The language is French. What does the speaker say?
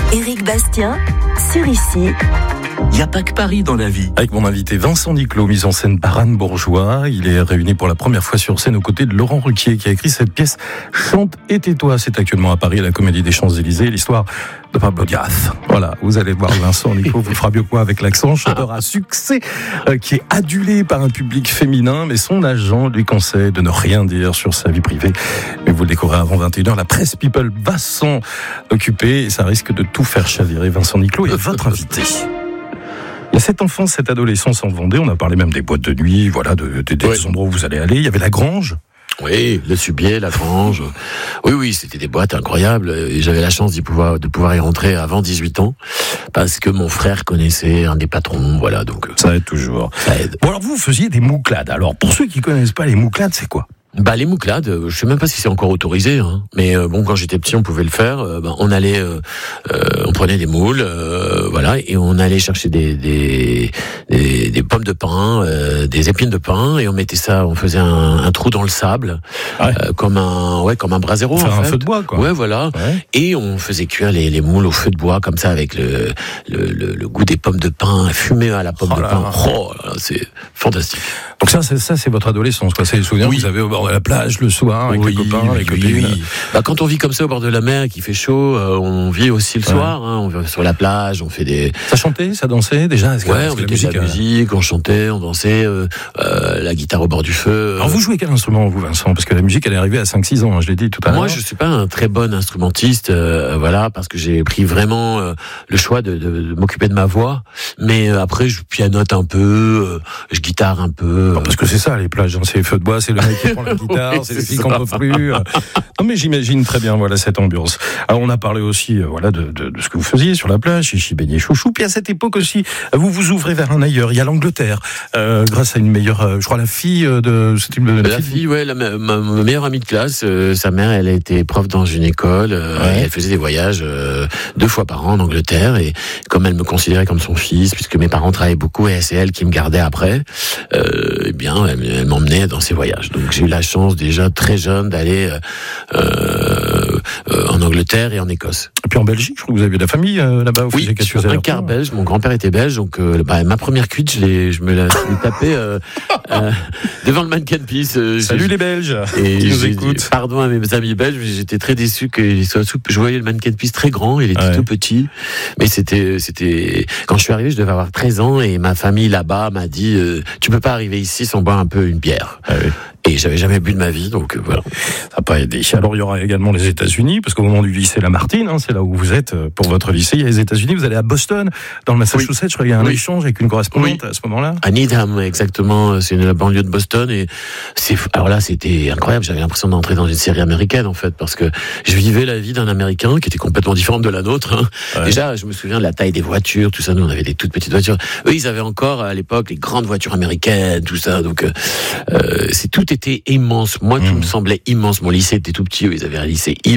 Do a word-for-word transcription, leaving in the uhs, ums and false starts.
Éric Bastien, sur Ici. Il n'y a pas que Paris dans la vie. Avec mon invité Vincent Niclot, mis en scène par Anne Bourgeois. Il est réuni pour la première fois sur scène aux côtés de Laurent Ruquier, qui a écrit cette pièce Chante et tais-toi. C'est actuellement à Paris, à la Comédie des Champs-Élysées, l'histoire de Pablo Diaz. Voilà, vous allez voir Vincent Niclot, vous fera mieux que moi avec l'accent, chanteur à succès, euh, qui est adulé par un public féminin, mais son agent lui conseille de ne rien dire sur sa vie privée. Mais vous le découvrez avant vingt et une heures, la presse People va s'en occuper et ça risque de tout faire chavirer. Vincent Niclot est votre invité. Il y a cette enfance, cette adolescence en Vendée, on a parlé même des boîtes de nuit, voilà, de, de, des oui. endroits où vous allez aller. Il y avait la Grange. Oui, le Subier, la Grange. Oui, oui, c'était des boîtes incroyables. Et j'avais la chance d'y pouvoir, de pouvoir y rentrer avant dix-huit ans, parce que mon frère connaissait un des patrons, voilà, donc. Ça aide toujours. Ça aide. Bon, alors vous faisiez des mouclades. Alors, pour ceux qui connaissent pas les mouclades, c'est quoi? Bah les mouclades, je sais même pas si c'est encore autorisé, hein. Mais euh, bon, quand j'étais petit, on pouvait le faire. Euh, bah, on allait, euh, euh, on prenait des moules, euh, voilà, et on allait chercher des des des, des pommes de pin, euh, des épines de pin, et on mettait ça, on faisait un, un trou dans le sable, ouais. euh, comme un ouais, comme un brasero. Faire en un fait. feu de bois, quoi. Ouais, voilà. Ouais. Et on faisait cuire les, les moules au feu de bois, comme ça, avec le le, le, le goût des pommes de pin, fumé à la pomme oh de là pin. là. Oh, là, c'est fantastique. Donc ça, c'est ça, c'est votre adolescence, quoi. C'est les souvenirs oui. que vous avez au bord de la plage le soir avec oui, les copains, oui, les copines. Oui. Bah, quand on vit comme ça au bord de la mer et qu'il fait chaud, euh, on vit aussi le ouais. soir. Hein, on va sur la plage, on fait des. Ça chantait, ça dansait déjà. Est-ce que, ouais, est-ce on que mettait la musique, de la musique, on chantait, on dansait, euh, euh, la guitare au bord du feu. Alors vous jouez quel instrument, vous, Vincent? Parce que la musique, elle est arrivée à cinq six ans, hein, je l'ai dit tout à l'heure. Moi, je suis pas un très bon instrumentiste, euh, voilà, parce que j'ai pris vraiment euh, le choix de, de, de m'occuper de ma voix. Mais euh, après, je pianote un peu, euh, je guitare un peu. Non, parce que c'est ça, les plages, hein, c'est les feux de bois, c'est le mec qui prend la guitare, oui, c'est les filles qui n'en peuvent plus. Non, mais j'imagine très bien, voilà, cette ambiance. Alors, on a parlé aussi, euh, voilà, de, de, de ce que vous faisiez sur la plage, chez Chibénier Chouchou. Puis à cette époque aussi, vous vous ouvrez vers un ailleurs. Il y a l'Angleterre, euh, grâce à une meilleure, euh, je crois, la fille de, c'était de la, la fille, fille, ouais, la, ma, ma meilleure amie de classe. Euh, sa mère, elle a été prof dans une école. Euh, ouais. Et elle faisait des voyages euh, deux fois par an en Angleterre. Et comme elle me considérait comme son fils, puisque mes parents travaillaient beaucoup et c'est elle qui me gardait après, euh, eh bien, elle, elle m'emmenait dans ses voyages. Donc j'ai eu la chance déjà très jeune d'aller euh, euh, en Angleterre et en Écosse. Et puis en Belgique, je crois que vous avez de la famille euh, là-bas. Oui, je suis un quart belge. Mon grand-père était belge, donc euh, bah, ma première cuite, je, l'ai, je me l'ai tapée euh, euh, devant le mannequin piece. Euh, Salut les Belges et qui nous écoutent. Pardon à mes amis belges, mais j'étais très déçu qu'il soit sous. Je voyais le mannequin piece très grand, il était ouais. tout petit, mais c'était, c'était. Quand je suis arrivé, je devais avoir treize ans et ma famille là-bas m'a dit euh, tu peux pas arriver ici sans boire un peu une bière. Ah oui. Et j'avais jamais bu de ma vie, donc euh, voilà. Ça n'a pas aidé. Alors il y aura également les États-Unis, parce qu'au moment du lycée Lamartine, hein, c'est là où vous êtes pour votre lycée. Il y a les États-Unis. Vous allez à Boston, dans le Massachusetts. Oui. Je crois qu'il y a un oui. échange avec une correspondante oui. à ce moment-là. À Needham, exactement. C'est la banlieue de Boston. Et c'est alors là, c'était incroyable. J'avais l'impression d'entrer dans une série américaine en fait, parce que je vivais la vie d'un Américain qui était complètement différente de la nôtre. Hein. Ouais. Déjà, je me souviens de la taille des voitures, tout ça. Nous, on avait des toutes petites voitures. Eux, ils avaient encore à l'époque les grandes voitures américaines, tout ça. Donc, euh, c'est tout était immense. Moi, tout mmh. me semblait immense. Mon lycée était tout petit, ils avaient un lycée immense.